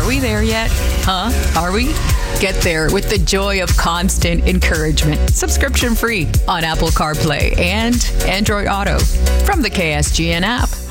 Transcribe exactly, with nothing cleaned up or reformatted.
Are we there yet? Huh? Are we? Get there with the joy of constant encouragement. Subscription free on Apple CarPlay and Android Auto from the K S G N app.